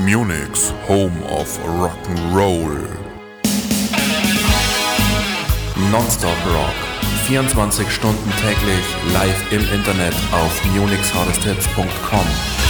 Munich's home of Rock'n'Roll. Nonstop Rock. 24 Stunden täglich live im Internet auf munichshardesthits.com.